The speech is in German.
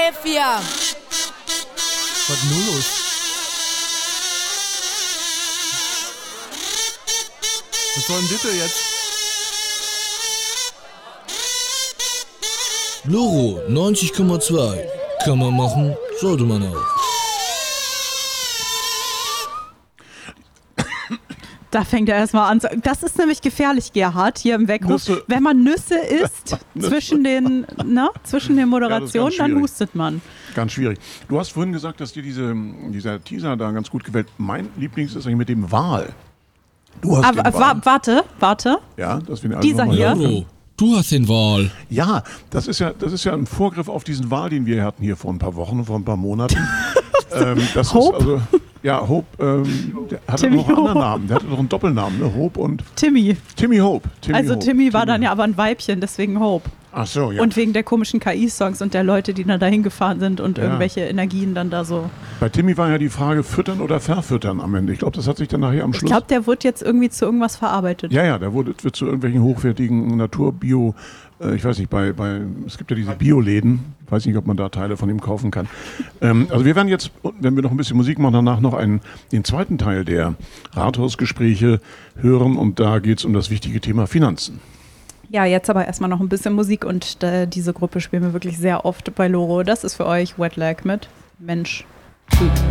F4. Was ist nun los? Was soll denn bitte jetzt? Loro 90,2. Kann man machen, sollte man auch. Da fängt er erstmal an. Das ist nämlich gefährlich, Gerhard, hier im Weckruf. Nüsse. Wenn man Nüsse isst zwischen den Moderationen, Ja, dann hustet man. Ganz schwierig. Du hast vorhin gesagt, dass dir dieser Teaser da ganz gut gefällt. Mein Lieblings ist eigentlich mit dem Wal. Du hast den Wal. Warte. Ja, dass wir den Dieser noch mal hier? hören können. Loro, du hast den Wal. Ja, das ist ja ein Vorgriff auf diesen Wal, den wir hatten hier vor ein paar Wochen, vor ein paar Monaten. Das Hope? ist also, ja, Hope, der hatte Timmy noch einen anderen Hope. Namen. Der hatte noch einen Doppelnamen, ne? Hope und Timmy. Timmy Hope. Timmy war dann ja aber ein Weibchen, deswegen Hope. Ach so, ja. Und wegen der komischen KI-Songs und der Leute, die dann dahin gefahren sind und irgendwelche Energien dann da so. Bei Timmy war ja die Frage, füttern oder verfüttern am Ende. Ich glaube, das hat sich dann nachher am Ich Schluss... glaube, der wird jetzt irgendwie zu irgendwas verarbeitet. Ja, der wird zu irgendwelchen hochwertigen Natur-Bio... ich weiß nicht, es gibt ja diese Bioläden. Ich weiß nicht, ob man da Teile von ihm kaufen kann. Also wir werden jetzt, wenn wir noch ein bisschen Musik machen, danach noch den zweiten Teil der Rathausgespräche hören. Und da geht es um das wichtige Thema Finanzen. Ja, jetzt aber erstmal noch ein bisschen Musik und diese Gruppe spielen wir wirklich sehr oft bei Loro. Das ist für euch Wet Leg mit Mensch.